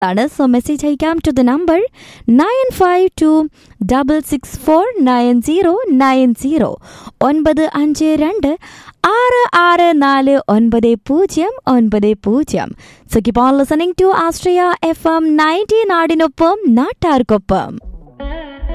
ആണ്. So message അയക്കാം to the number 9526649090 952-664-9090. So keep on listening to Astraya FM 90 നാടിനൊപ്പം നാട്ടാർക്കൊപ്പം.